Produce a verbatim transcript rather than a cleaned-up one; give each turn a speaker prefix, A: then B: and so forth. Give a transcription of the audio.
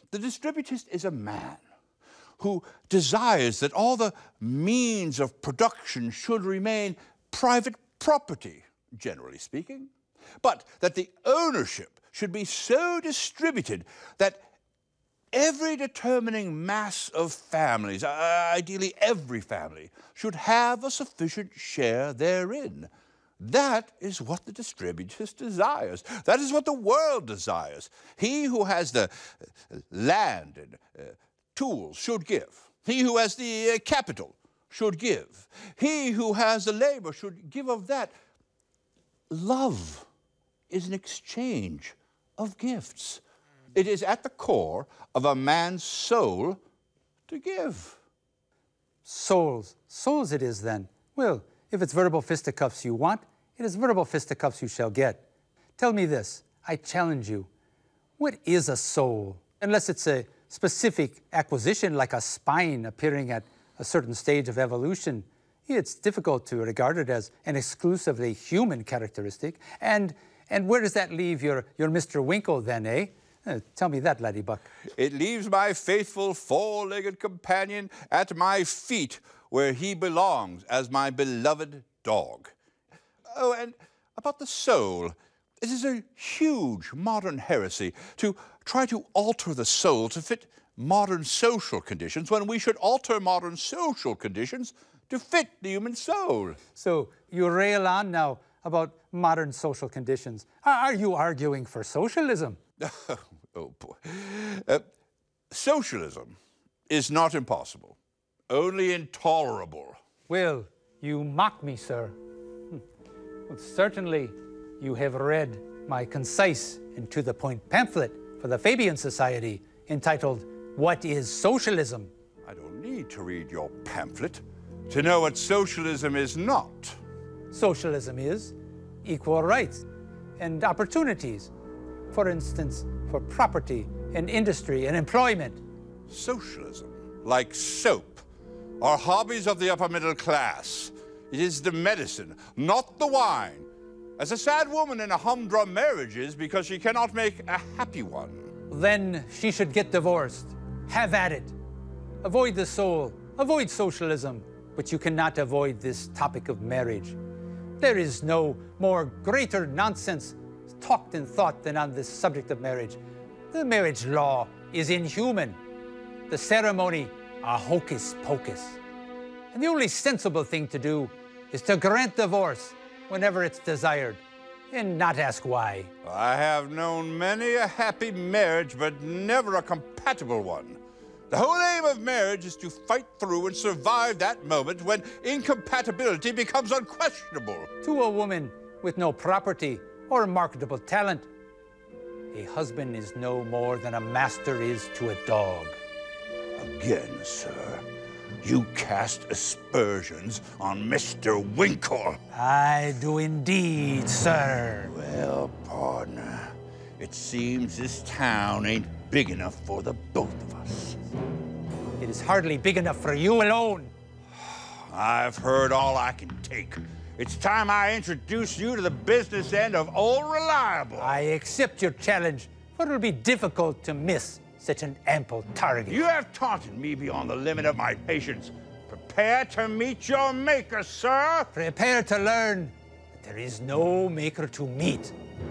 A: The distributist is a man who desires that all the means of production should remain private property, generally speaking, but that the ownership should be so distributed that every determining mass of families, uh, ideally every family, should have a sufficient share therein. That is what the distributist desires. That is what the world desires. He who has the land and uh, tools should give. He who has the uh, capital should give. He who has the labor should give of that. Love is an exchange of gifts. It is at the core of a man's soul to give.
B: Souls. Souls it is then. Well, if it's verbal fisticuffs you want, it is verbal fisticuffs you shall get. Tell me this, I challenge you. What is a soul? Unless it's a specific acquisition like a spine appearing at a certain stage of evolution, it's difficult to regard it as an exclusively human characteristic. And, and where does that leave your, your Mister Winkle then, eh? Uh, tell me that, laddie buck.
A: It leaves my faithful four-legged companion at my feet where he belongs as my beloved dog. Oh, and about the soul, it is a huge modern heresy to try to alter the soul to fit modern social conditions when we should alter modern social conditions to fit the human soul.
B: So you rail on now about modern social conditions. Are you arguing for socialism?
A: Oh, boy. Uh, socialism is not impossible, only intolerable.
B: Well, you mock me, sir. Well, certainly you have read my concise and to-the-point pamphlet for the Fabian Society entitled, What is Socialism?
A: I don't need to read your pamphlet to know what socialism is not.
B: Socialism is equal rights and opportunities. For instance, for property and industry and employment.
A: Socialism, like soap, are hobbies of the upper middle class. It is the medicine, not the wine. As a sad woman in a humdrum marriage is because she cannot make a happy one.
B: Then she should get divorced. Have at it. Avoid the soul. Avoid socialism. But you cannot avoid this topic of marriage. There is no more greater nonsense talked and thought than on this subject of marriage. The marriage law is inhuman. The ceremony, a hocus pocus. And the only sensible thing to do is to grant divorce whenever it's desired and not ask why.
A: I have known many a happy marriage, but never a compatible one. The whole aim of marriage is to fight through and survive that moment when incompatibility becomes unquestionable.
B: To a woman with no property or marketable talent, a husband is no more than a master is to a dog.
A: Again, sir, you cast aspersions on Mister Winkle.
B: I do indeed, sir.
A: Well, partner, it seems this town ain't big enough for the both of us.
B: It is hardly big enough for you alone.
A: I've heard all I can take. It's time I introduce you to the business end of Old Reliable.
B: I accept your challenge, but it'll be difficult to miss such an ample target.
A: You have taunted me beyond the limit of my patience. Prepare to meet your maker, sir.
B: Prepare to learn that there is no maker to meet.